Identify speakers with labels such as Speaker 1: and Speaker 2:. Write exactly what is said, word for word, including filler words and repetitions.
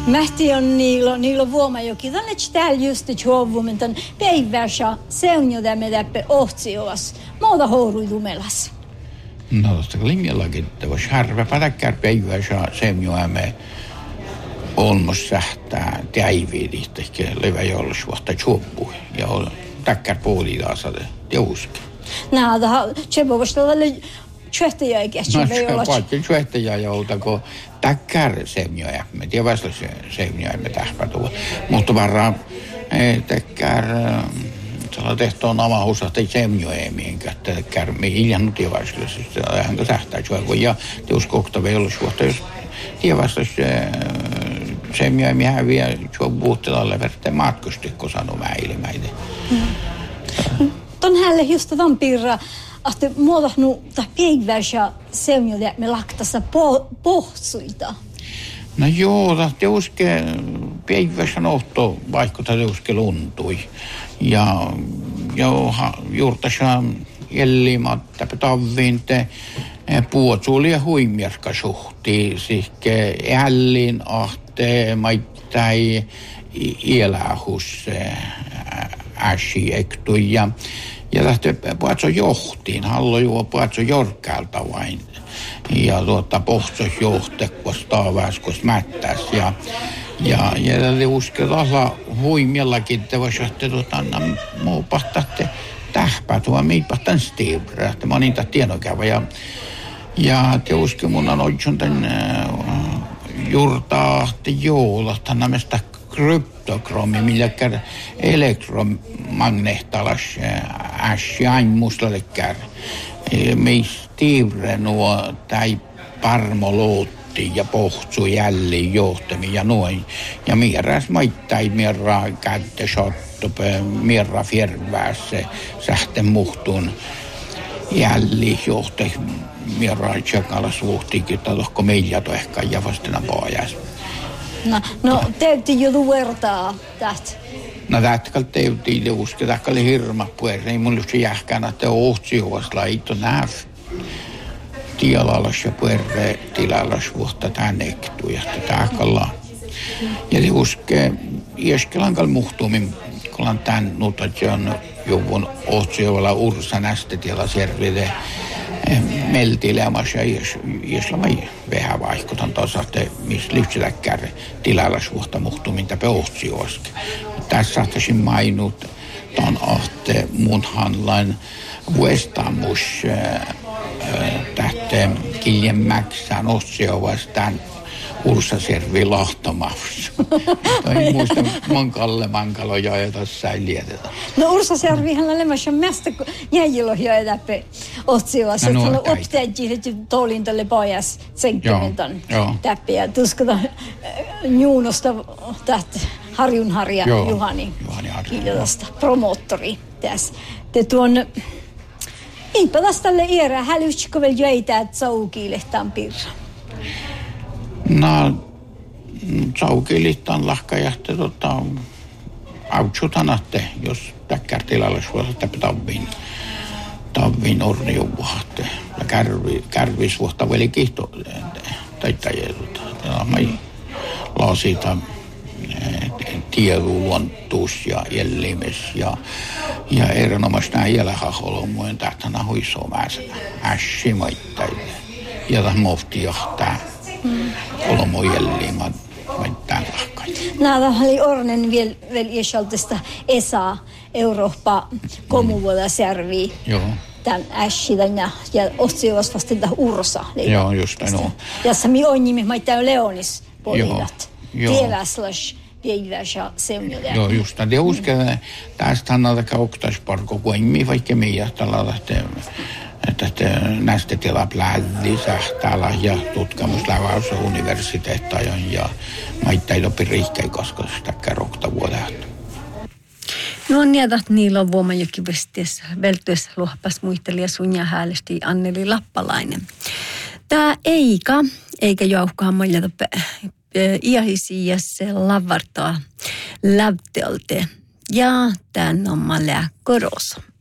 Speaker 1: Mähti on niillä, niillä vuomajoki. Tänne täällä just det juovumen tämän päivässä seunjoda me läppe ohtsioas. Muuta houruidumelas.
Speaker 2: No tuosta linjallakin, että voisi harva pätäkkär päivässä seunjoamme olmos sähtää täiviidistä, ehkä levä jollisuutta juoppu ja täkkär puolilaasade teuski.
Speaker 1: Nää, tjebo voisi tälle tjöhtäjäikä,
Speaker 2: No se paitsi tjöhtäjäjouta, kun täkkär seunjoja. Me tiedä vasta seunjoja me tähpätuva. Mutta varmaan täkkär tällä tehtoon avahuusasta ei seunjoja mihinkään. Täkkär me hiljan tiedä vasta. Hän tähtää juoppu ja teuskokta jollisuutta. Jos tiedä vasta seunjoja me häviä juoppuuttelalle verteen matkustikko sanoo väilimäinen.
Speaker 1: Ton hälle just ton piirra, että muodahnu tai päivässä seunjoja me laktassa po, pohtsuita.
Speaker 2: No joo, teuske päivässä nohto, vaikka teuske luntui. Ja joha juurtassa jellimat tapetavviin te puotsuli ja huimierska suhti, sihke ällin ahte maittai iälähus äsi ektui ja ja lähtee puhatso johtiin, hallo juo puhatso jorkkäältä vain. Ja tuota pohtsos johtekos taavaskos mättäs. Ja, ja, ja tälle uskella huimiallakin, että voisi johtaa tuota anna muu pahtatte tähpät, vaan mii pahtan stiibrä, että mä oon niitä tienokävä. Ja, ja te uske mun on oikein tämän äh, juurtaa, että joo, tänä meistä kryptokromi, millä käydä elektromagneettalas äsjain muslalekkär. Meistä tiivre nuo tai parmoluutti ja pohtsu jälleen johtami ja noin. Ja mieräs maittai mierra kätte shottupe, mierra fjärväässä sähten muhtun jälleen johti mierra tjakalas vuhtikin, että tohko meillä tohka ja vastena pojais.
Speaker 1: No, no täytyy jo luertaa tästä.
Speaker 2: No tätkal täytyy uske, tätkal hirma puerre. Ei mun lyhtsä jähkään, että ohtsioas laito näf. Tialalas ja puerre tilalas vuotta tänektu ja tätkalla. Ja li uske, ieskelankal muhtuumin, kun on tän nutat on juvun ohtsioalla ursa näste tila servide. Meltilämässä ja ieslamai vähän vaihkotan tasatte, missä lyhtsäläkkär tilalla suhta muhtumin täpä ohtsioaske. Tässä saattaisin mainut ton ahte mun hanlain vuestamus tähte kiljen mäksään ohtsioastaan Ursaservi lahtomassa. Ei muista mankalle mankaloja ja tässä ei lietetä.
Speaker 1: No Ursaservihän on lemmässä mästä jäjilohja etäpä otsiovassa. No, no opteettiin, että toolin tälle pojas tsenkkimentan täppiä. Tuskata Juunosta tähtä Harjunharja Juhani. Juhani Harjunharja. Promoottori tässä. Te tuon... Eipä tästä tälle iärää hälytsikö vielä jäitä, että saukilehtaan pirra.
Speaker 2: No, saukilihtaan lahkajahte tota, autsutanatte, jos täkkär tilalle suosata tavviin, tavviin orniuvuhatte. Ja kärvi, kärvis vuotta veli kihto, taittajeilta. Mä laasita tieluontuus ja jellimes ja, ja erinomaisesti nämä jälhaholomujen tähtänä huisoo mäisenä. Ässi maittain. Ja tämän mofti johtaa. Kolmo jälleen, mä tämän lahkaan.
Speaker 1: Nämä oli ornen vielä vielä iäsaltista E S A, Eurooppa, komuvuoda servi.
Speaker 2: Joo.
Speaker 1: Tämän ässidän ja, ja otsiovas vasta tämän ursa.
Speaker 2: Joo, just näin.
Speaker 1: Tässä mi on nimi, mä tämän Leonis poidat. Tieväslas, tieväs ja seunjoja.
Speaker 2: Joo, just näin. Ja uskon, tästä hannalta kauktaisparko, kun ei vaikka meidän tällä lähtee. Että näistä tila plädi sähtäällä ja tutkimusläväys universiteettajan ja maittailopi riikkei koska sitä kerrokta vuodelta.
Speaker 3: No on niitä, että niillä on vuomajokin vestiessä, vältyessä luopas muistelija Sunja Häälesti Anneli Lappalainen. Tämä Eika, eikä jouhkaa moljata iahisi ja se lavartaa lävteolte ja tämän on malea korossa.